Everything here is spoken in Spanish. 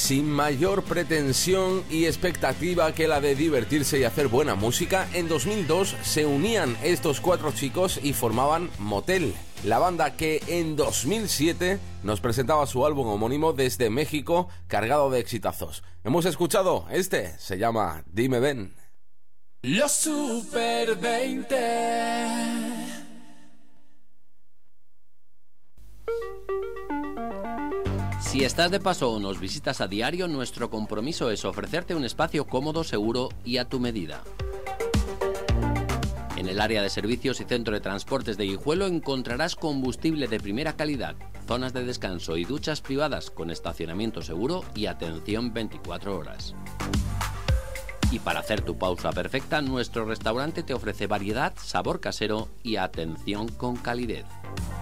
Sin mayor pretensión y expectativa que la de divertirse y hacer buena música, en 2002 se unían estos 4 chicos y formaban Motel, la banda que en 2007 nos presentaba su álbum homónimo desde México, cargado de exitazos. Hemos escuchado se llama Dime Ven. Los Super 20. Si estás de paso o nos visitas a diario, nuestro compromiso es ofrecerte un espacio cómodo, seguro y a tu medida. En el área de servicios y centro de transportes de Guijuelo encontrarás combustible de primera calidad, zonas de descanso y duchas privadas con estacionamiento seguro y atención 24 horas. Y para hacer tu pausa perfecta, nuestro restaurante te ofrece variedad, sabor casero y atención con calidez.